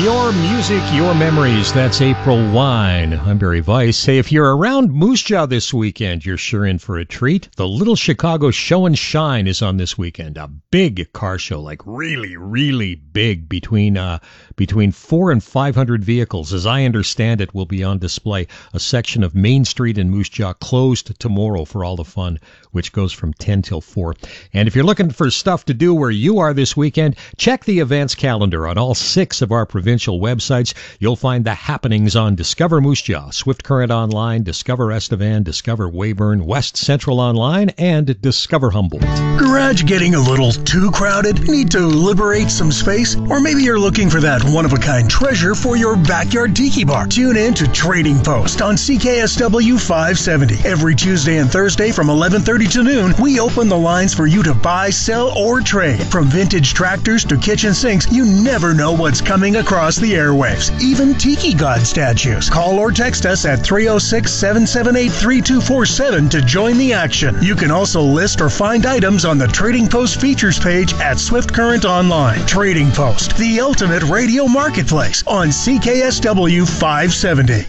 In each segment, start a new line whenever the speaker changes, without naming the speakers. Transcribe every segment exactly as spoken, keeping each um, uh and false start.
Your music, your memories. That's April Wine. I'm Barry Weiss. Hey, if you're around Moose Jaw this weekend, you're sure in for a treat. The Little Chicago Show and Shine is on this weekend. A big car show, like really, really big, between uh, between four and five hundred vehicles. As I understand it, will be on display. A section of Main Street in Moose Jaw closed tomorrow for all the fun, which goes from ten till four. And if you're looking for stuff to do where you are this weekend, check the events calendar on all six of our provincial websites. You'll find the happenings on Discover Moose Jaw, Swift Current Online, Discover Estevan, Discover Weyburn, West Central Online, and Discover Humboldt.
Garage getting a little too crowded? Need to liberate some space? Or maybe you're looking for that one-of-a-kind treasure for your backyard tiki bar. Tune in to Trading Post on C K S W five seventy. Every Tuesday and Thursday from eleven thirty to noon, we open the lines for you to buy, sell, or trade. From vintage tractors to kitchen sinks, you never know what's coming across the airwaves. Even Tiki God statues. Call or text us at three oh six, seven seven eight, three two four seven to join the action. You can also list or find items on the Trading Post features page at Swift Current Online. Trading Post, the ultimate radio marketplace on C K S W five seventy.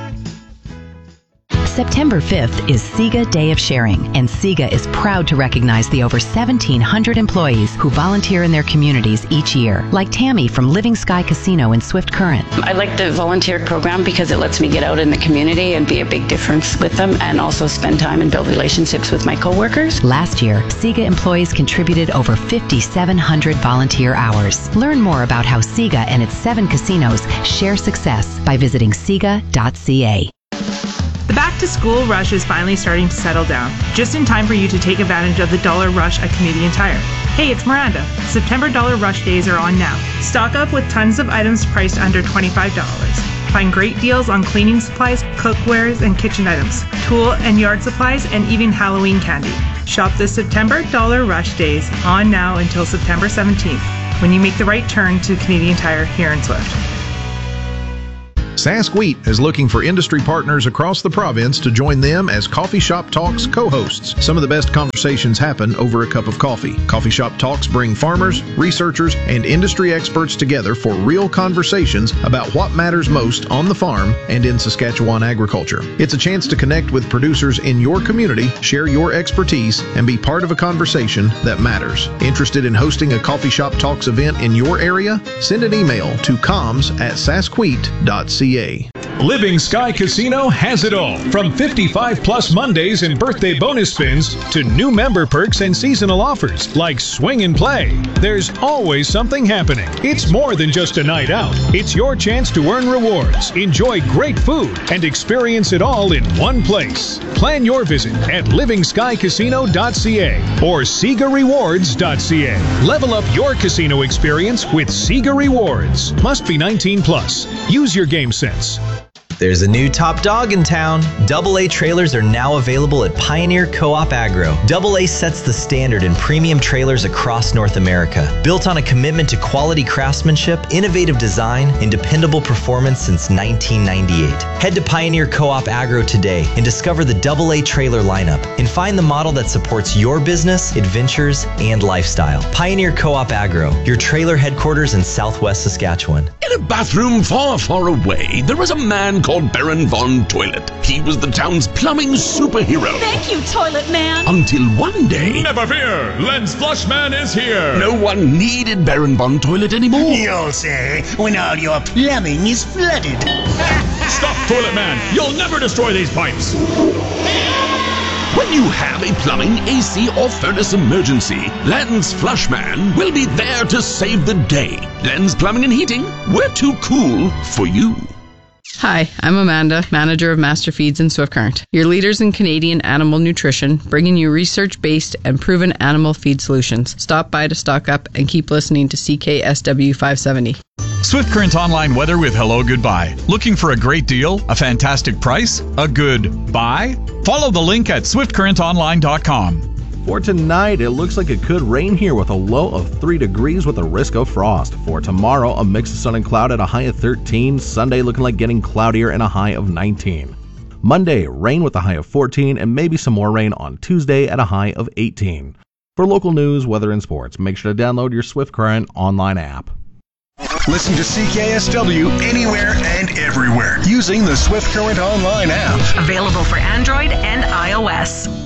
September fifth is SIGA Day of Sharing, and SIGA is proud to recognize the over seventeen hundred employees who volunteer in their communities each year, like Tammy from Living Sky Casino in Swift Current.
I like the volunteer program because it lets me get out in the community and be a big difference with them, and also spend time and build relationships with my coworkers.
Last year, SIGA employees contributed over five thousand seven hundred volunteer hours. Learn more about how SIGA and its seven casinos share success by visiting siga dot c a.
The back-to-school rush is finally starting to settle down, just in time for you to take advantage of the Dollar Rush at Canadian Tire. Hey, it's Miranda. September Dollar Rush days are on now. Stock up with tons of items priced under twenty-five dollars. Find great deals on cleaning supplies, cookwares, and kitchen items, tool and yard supplies, and even Halloween candy. Shop the September Dollar Rush days on now until September seventeenth, when you make the right turn to Canadian Tire here in Swift.
Sask Wheat is looking for industry partners across the province to join them as Coffee Shop Talks co-hosts. Some of the best conversations happen over a cup of coffee. Coffee Shop Talks bring farmers, researchers, and industry experts together for real conversations about what matters most on the farm and in Saskatchewan agriculture. It's a chance to connect with producers in your community, share your expertise, and be part of a conversation that matters. Interested in hosting a Coffee Shop Talks event in your area? Send an email to comms at saskwheat dot c a.
Living Sky Casino has it all. From fifty-five plus Mondays and birthday bonus spins to new member perks and seasonal offers like Swing and Play. There's always something happening. It's more than just a night out. It's your chance to earn rewards, enjoy great food, and experience it all in one place. Plan your visit at living sky casino dot c a or siga rewards dot c a. Level up your casino experience with Siga Rewards. Must be nineteen plus. Use your game sense.
There's a new top dog in town. Double A trailers are now available at Pioneer Co-op Agro. Double A sets the standard in premium trailers across North America. Built on a commitment to quality craftsmanship, innovative design, and dependable performance since nineteen ninety-eight. Head to Pioneer Co-op Agro today and discover the Double A trailer lineup and find the model that supports your business, adventures, and lifestyle. Pioneer Co-op Agro, your trailer headquarters in Southwest Saskatchewan.
In a bathroom far, far away, there was a man called Baron Von Toilet. He was the town's plumbing superhero.
Thank you, Toilet Man.
Until one day...
Never fear! Lens Flushman is here!
No one needed Baron Von Toilet anymore.
You'll say, when all your plumbing is flooded.
Stop, Toilet Man! You'll never destroy these pipes!
When you have a plumbing, A C, or furnace emergency, Lens Flushman will be there to save the day. Lens Plumbing and Heating, we're too cool for you.
Hi, I'm Amanda, manager of Master Feeds in Swift Current, your leaders in Canadian animal nutrition, bringing you research-based and proven animal feed solutions. Stop by to stock up and keep listening to C K S W five seventy.
Swift Current online weather with Hello Goodbye. Looking for a great deal, a fantastic price, a good buy? Follow the link at swift current online dot com.
For tonight, it looks like it could rain here with a low of three degrees with a risk of frost. For tomorrow, a mix of sun and cloud at a high of thirteen. Sunday looking like getting cloudier and a high of nineteen. Monday, rain with a high of fourteen and maybe some more rain on Tuesday at a high of eighteen. For local news, weather, and sports, make sure to download your Swift Current online app.
Listen to C K S W anywhere and everywhere using the Swift Current Online app.
Available for Android and iOS.